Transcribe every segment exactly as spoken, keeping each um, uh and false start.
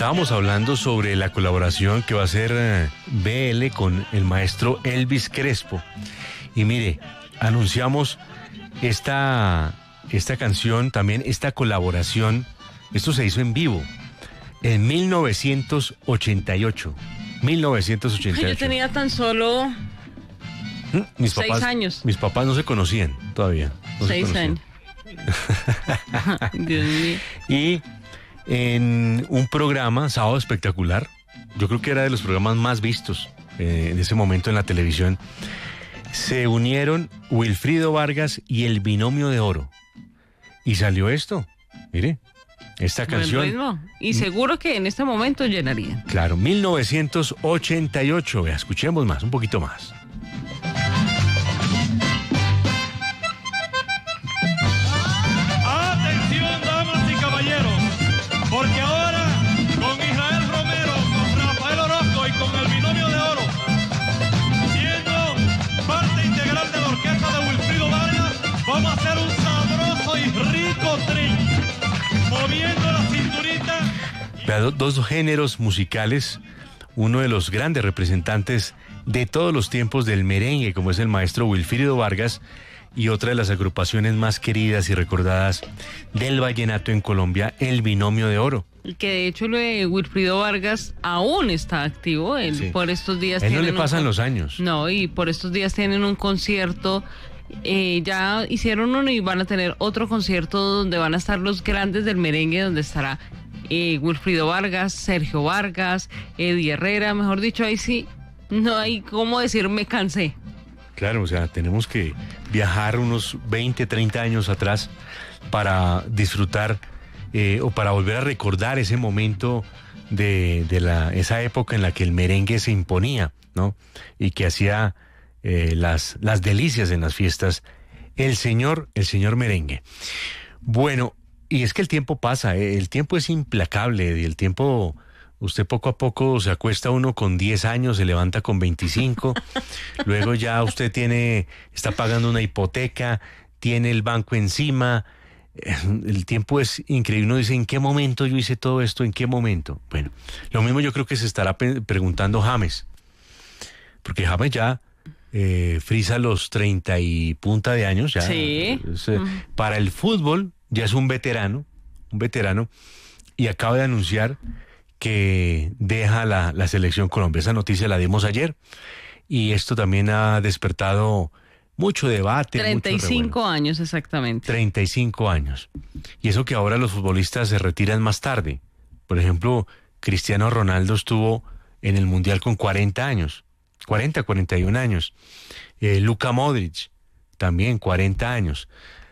estábamos hablando sobre la colaboración que va a hacer eh, B L con el maestro Elvis Crespo. Y mire, anunciamos esta, esta canción, también esta colaboración. Esto se hizo en vivo en mil novecientos ochenta y ocho. mil novecientos ochenta y ocho. Yo tenía tan solo ¿Mm? mis seis papás, años. Mis papás no se conocían todavía. No seis años. Dios mío. Y en un programa, Sábado Espectacular, yo creo que era de los programas más vistos eh, en ese momento en la televisión, se unieron Wilfrido Vargas y el Binomio de Oro. Y salió esto, mire, esta Buen canción. ritmo. Y seguro que en este momento llenarían. Claro, mil novecientos ochenta y ocho. Vea, escuchemos más, un poquito más. Atención, damas y caballeros, porque ahora con Israel Romero, con Rafael Orozco y con el Binomio de Oro, siendo parte integral de la orquesta de Wilfrido Vargas, vamos a hacer un sabroso y rico trin, moviendo la cinturita. Vea, do- dos géneros musicales, uno de los grandes representantes de todos los tiempos del merengue, como es el maestro Wilfrido Vargas, y otra de las agrupaciones más queridas y recordadas del vallenato en Colombia, el Binomio de Oro. Que de hecho lo de Wilfrido Vargas aún está activo. Él Sí. por estos días A él no tienen le pasan un, los años. No, y por estos días tienen un concierto. Eh, ya hicieron uno y van a tener otro concierto donde van a estar los grandes del merengue, donde estará eh, Wilfrido Vargas, Sergio Vargas, Eddie Herrera. Mejor dicho, ahí sí, no hay cómo decir me cansé. Claro, o sea, tenemos que viajar unos veinte, treinta años atrás para disfrutar eh, o para volver a recordar ese momento de, de la, esa época en la que el merengue se imponía, ¿no? Y que hacía eh, las, las delicias en las fiestas. El señor, el señor merengue. Bueno, y es que el tiempo pasa, ¿eh? El tiempo es implacable y el tiempo... Usted poco a poco se acuesta uno con diez años, se levanta con veinticinco, luego ya usted tiene, está pagando una hipoteca, tiene el banco encima, el tiempo es increíble. Uno dice, ¿en qué momento yo hice todo esto? ¿En qué momento? Bueno, lo mismo yo creo que se estará pe- preguntando James, porque James ya eh, frisa los treinta y punta de años, ya. Sí. Es, eh, para el fútbol ya es un veterano, un veterano, y acaba de anunciar que deja la, la selección Colombia. Esa noticia la dimos ayer y esto también ha despertado mucho debate. treinta y cinco mucho años exactamente. treinta y cinco años. Y eso que ahora los futbolistas se retiran más tarde. Por ejemplo, Cristiano Ronaldo estuvo en el Mundial con cuarenta años. cuarenta, cuarenta y un años. Eh, Luka Modric, también cuarenta años.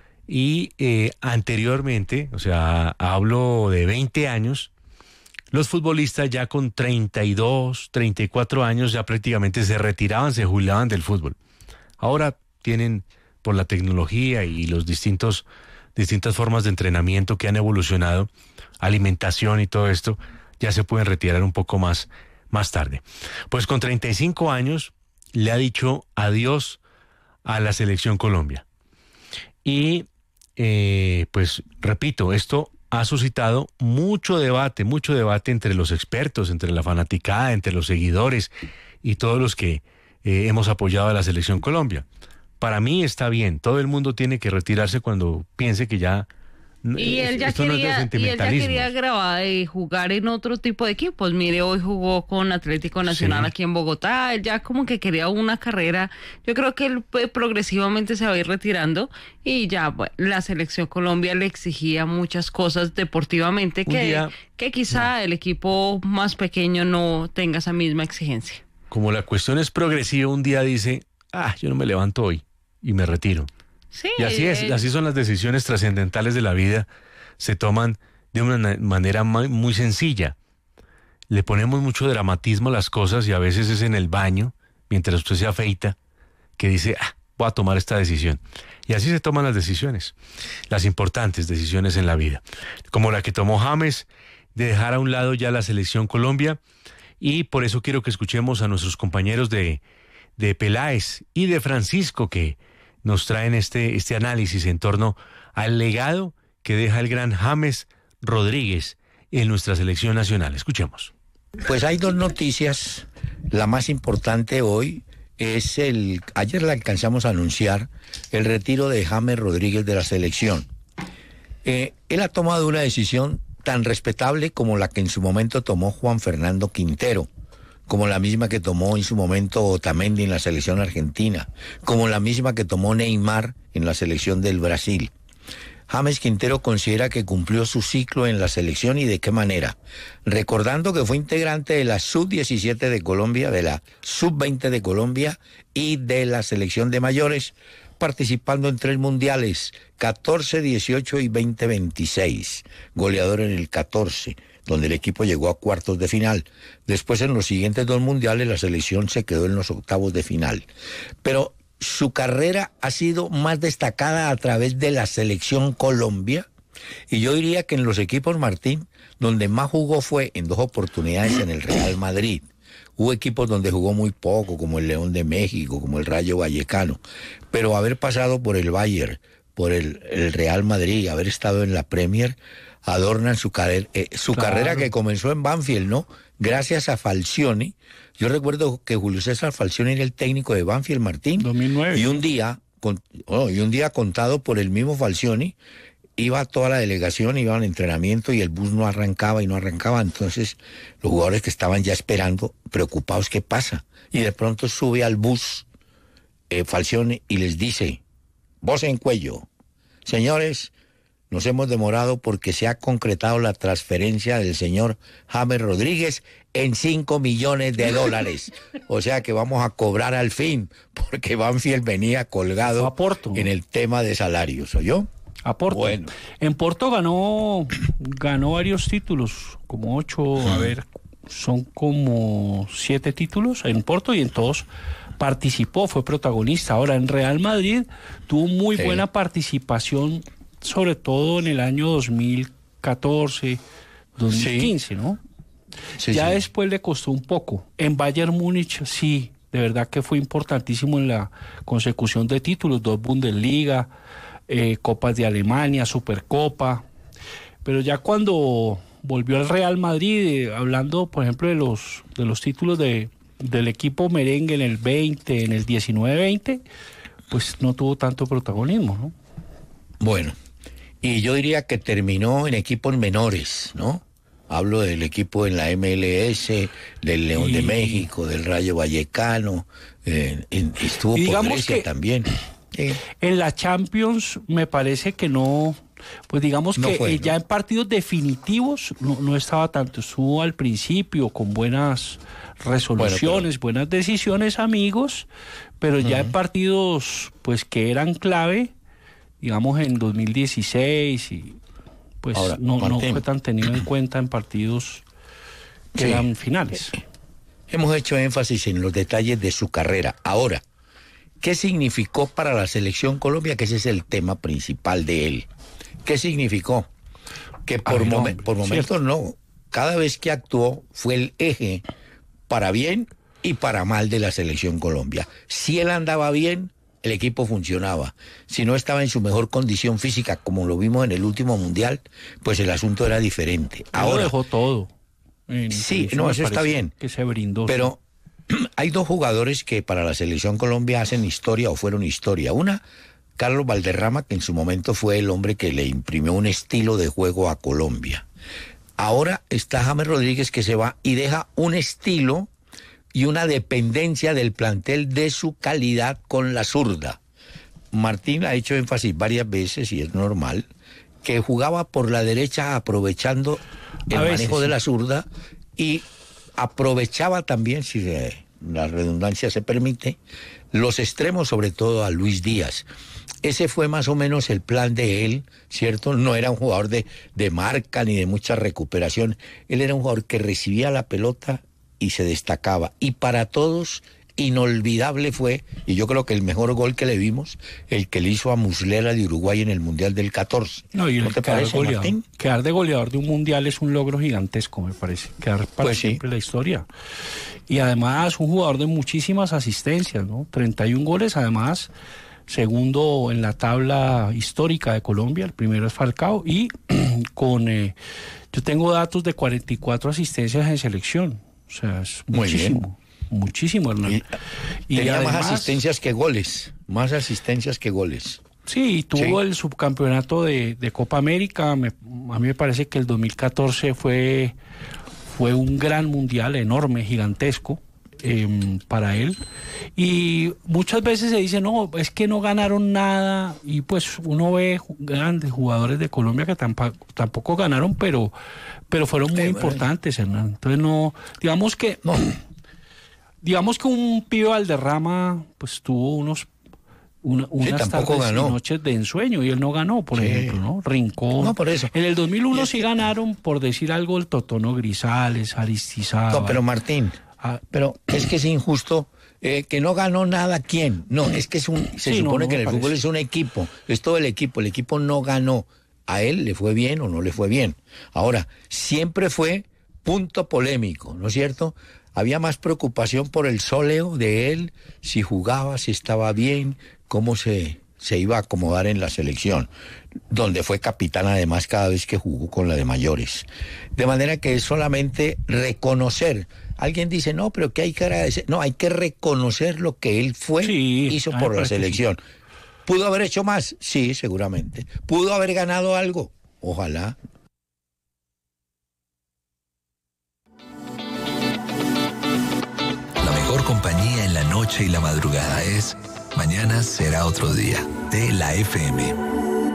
Y eh, anteriormente, o sea, hablo de veinte años, los futbolistas ya con treinta y dos, treinta y cuatro años ya prácticamente se retiraban, se jubilaban del fútbol. Ahora tienen, por la tecnología y los distintos, distintas formas de entrenamiento que han evolucionado, alimentación y todo esto, ya se pueden retirar un poco más, más tarde. Pues con treinta y cinco años le ha dicho adiós a la selección Colombia. Y eh, pues repito, esto ha suscitado mucho debate, mucho debate entre los expertos, entre la fanaticada, entre los seguidores y todos los que eh, hemos apoyado a la selección Colombia. Para mí está bien, todo el mundo tiene que retirarse cuando piense que ya... Y él ya esto no es de quería, y él ya sentimentalismo. quería grabar y jugar en otro tipo de equipos. Mire, hoy jugó con Atlético Nacional Sí. aquí en Bogotá. Él ya como que quería una carrera. Yo creo que él pues, progresivamente se va a ir retirando y ya bueno, la selección Colombia le exigía muchas cosas deportivamente Un que, día- que quizá el equipo más pequeño no tenga esa misma exigencia. Como la cuestión es progresiva, un día dice, ah, yo no me levanto hoy y me retiro. Sí, Y así es, eh, así son las decisiones trascendentales de la vida, se toman de una na- manera muy, muy sencilla. Le ponemos mucho dramatismo a las cosas y a veces es en el baño, mientras usted se afeita, que dice, ah, voy a tomar esta decisión. Y así se toman las decisiones, las importantes decisiones en la vida. Como la que tomó James, de dejar a un lado ya la selección Colombia, y por eso quiero que escuchemos a nuestros compañeros de, de Peláez y de Francisco, que nos traen este, este análisis en torno al legado que deja el gran James Rodríguez en nuestra selección nacional. Escuchemos. Pues hay dos noticias. La más importante hoy es el, ayer la alcanzamos a anunciar, el retiro de James Rodríguez de la selección. Eh, él ha tomado una decisión tan respetable como la que en su momento tomó Juan Fernando Quintero, como la misma que tomó en su momento Otamendi en la selección argentina, como la misma que tomó Neymar en la selección del Brasil. James Quintero considera que cumplió su ciclo en la selección y de qué manera. Recordando que fue integrante de la sub diecisiete de Colombia, de la sub veinte de Colombia y de la selección de mayores, participando en tres mundiales, catorce, dieciocho y veinte veintiséis. Goleador en el catorce, donde el equipo llegó a cuartos de final. Después, en los siguientes dos mundiales, la selección se quedó en los octavos de final. Pero su carrera ha sido más destacada a través de la selección Colombia, y yo diría que en los equipos, Martín, donde más jugó fue en dos oportunidades en el Real Madrid. Hubo equipos donde jugó muy poco, como el León de México, como el Rayo Vallecano, pero haber pasado por el Bayern, por el, el Real Madrid, haber estado en la Premier, adornan su, carrera, eh, su claro. carrera que comenzó en Banfield, ¿no? Gracias a Falcioni. Yo recuerdo que Julio César Falcioni era el técnico de Banfield, Martín. dos mil nueve. Y un día, con, oh, y un día contado por el mismo Falcioni, iba toda la delegación, iba al entrenamiento y el bus no arrancaba y no arrancaba. Entonces los jugadores que estaban ya esperando, preocupados, ¿qué pasa? Y de pronto sube al bus eh, Falcioni y les dice, voz en cuello, señores, nos hemos demorado porque se ha concretado la transferencia del señor James Rodríguez en cinco millones de dólares. O sea que vamos a cobrar al fin, porque Banfield venía colgado a Porto en el tema de salarios, ¿oyó? A Porto. Bueno. En Porto ganó, ganó varios títulos, como ocho, a ver, son como siete títulos en Porto y en todos participó, fue protagonista. Ahora, en Real Madrid tuvo muy sí. buena participación, sobre todo en el año dos mil catorce, dos mil quince, sí. ¿no? Sí, ya sí. después le costó un poco. En Bayern Múnich, sí, de verdad que fue importantísimo en la consecución de títulos, dos Bundesliga, eh, Copas de Alemania, Supercopa. Pero ya cuando volvió al Real Madrid, eh, hablando, por ejemplo, de los, de los títulos de, del equipo merengue en el veinte, en el diecinueve veinte, pues no tuvo tanto protagonismo, ¿no? Bueno. Y yo diría que terminó en equipos menores, ¿no? Hablo del equipo en la M L S, del León y... de México, del Rayo Vallecano, eh, en, estuvo y por Grecia que también. Sí. En la Champions me parece que no, pues digamos no que fue, ya ¿no? en partidos definitivos no, no estaba tanto, estuvo al principio con buenas resoluciones, bueno, pero... buenas decisiones, amigos, pero ya uh-huh. en partidos pues que eran clave, digamos en dos mil dieciséis, y pues Ahora, no, no fue tan tenido en cuenta en partidos que sí. eran finales. Hemos hecho énfasis en los detalles de su carrera. Ahora, ¿qué significó para la selección Colombia? Que ese es el tema principal de él. ¿Qué significó? Que por, no, momen, por momentos no. Cada vez que actuó fue el eje para bien y para mal de la selección Colombia. Si él andaba bien, el equipo funcionaba. Si no estaba en su mejor condición física, como lo vimos en el último mundial, pues el asunto era diferente. Ahora lo dejó todo. Sí, no, eso está bien. Que se brindó. Pero hay dos jugadores que para la selección Colombia hacen historia o fueron historia. Una, Carlos Valderrama, que en su momento fue el hombre que le imprimió un estilo de juego a Colombia. Ahora está James Rodríguez, que se va y deja un estilo y una dependencia del plantel de su calidad con la zurda. Martín ha hecho énfasis varias veces, y es normal, que jugaba por la derecha aprovechando el a manejo veces, de la zurda, y aprovechaba también, si la redundancia se permite, los extremos, sobre todo a Luis Díaz. Ese fue más o menos el plan de él, ¿cierto? No era un jugador de, de marca ni de mucha recuperación. Él era un jugador que recibía la pelota y se destacaba. Y para todos, inolvidable fue, y yo creo que el mejor gol que le vimos, el que le hizo a Muslera de Uruguay en el Mundial del catorce. No, y el ¿No te parece, goleador, Martín? Quedar de goleador de un Mundial es un logro gigantesco, me parece. Quedar para pues siempre sí. la historia. Y además, un jugador de muchísimas asistencias, ¿no? treinta y un goles, además, segundo en la tabla histórica de Colombia, el primero es Falcao, y con... Eh, Yo tengo datos de cuarenta y cuatro asistencias en selección. O sea, es Muy muchísimo. bien. Muchísimo, Hernán. Y, Y tenía además- más asistencias que goles. Más asistencias que goles. Sí, tuvo Sí. el subcampeonato de, de Copa América. Me- a mí me parece que el dos mil catorce fue, fue un gran mundial, enorme, gigantesco eh, para él. Y muchas veces se dice, no, es que no ganaron nada. Y pues uno ve ju- grandes jugadores de Colombia que tampa- tampoco ganaron, pero, pero fueron muy Eh, bueno. importantes, Hernán. Entonces no, digamos que, No, digamos que un pibe Valderrama pues tuvo unos una- unas tampoco tardes ganó. y noches de ensueño y él no ganó, por Sí. ejemplo, ¿no? Rincón. No, por eso. En el dos mil uno Y es sí que- ganaron, por decir algo, el Totono Grisales, Aristizábal. no, pero Martín, Ah, pero es que es injusto eh, que no ganó nada quién. No, es que es un, se Sí, no, supone no que me en el fútbol parece. es un equipo, es todo el equipo, el equipo no ganó. A él le fue bien o no le fue bien. Ahora, siempre fue punto polémico, ¿no es cierto? Había más preocupación por el sóleo de él, si jugaba, si estaba bien, cómo se, se iba a acomodar en la selección, donde fue capitán además cada vez que jugó con la de mayores. De manera que es solamente reconocer. Alguien dice, no, pero que hay que agradecer. No, hay que reconocer lo que él fue, Sí, hizo a mí me por la parece que sí. selección. ¿Pudo haber hecho más? Sí, seguramente. ¿Pudo haber ganado algo? Ojalá. La mejor compañía en la noche y la madrugada es Mañana será otro día, de la F M.